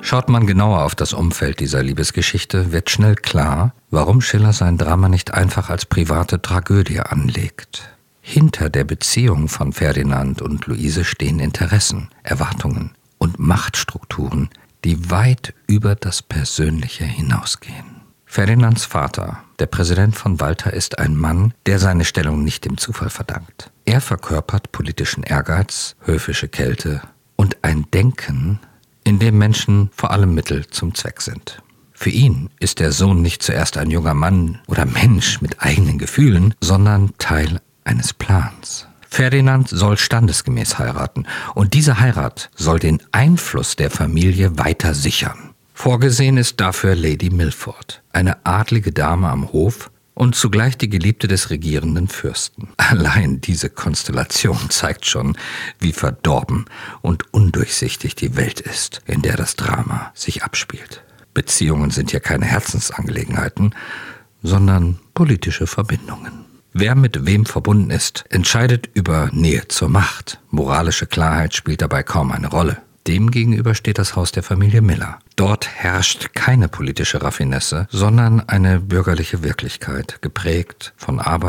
Schaut man genauer auf das Umfeld dieser Liebesgeschichte, wird schnell klar, warum Schiller sein Drama nicht einfach als private Tragödie anlegt. Hinter der Beziehung von Ferdinand und Luise stehen Interessen, Erwartungen und Machtstrukturen, die weit über das Persönliche hinausgehen. Ferdinands Vater, der Präsident von Walter, ist ein Mann, der seine Stellung nicht dem Zufall verdankt. Er verkörpert politischen Ehrgeiz, höfische Kälte und ein Denken, in dem Menschen vor allem Mittel zum Zweck sind. Für ihn ist der Sohn nicht zuerst ein junger Mann oder Mensch mit eigenen Gefühlen, sondern Teil eines Plans. Ferdinand soll standesgemäß heiraten und diese Heirat soll den Einfluss der Familie weiter sichern. Vorgesehen ist dafür Lady Milford, eine adlige Dame am Hof und zugleich die Geliebte des regierenden Fürsten. Allein diese Konstellation zeigt schon, wie verdorben und undurchsichtig die Welt ist, in der das Drama sich abspielt. Beziehungen sind hier keine Herzensangelegenheiten, sondern politische Verbindungen. Wer mit wem verbunden ist, entscheidet über Nähe zur Macht. Moralische Klarheit spielt dabei kaum eine Rolle. Demgegenüber steht das Haus der Familie Miller. Dort herrscht keine politische Raffinesse, sondern eine bürgerliche Wirklichkeit, geprägt von Arbeit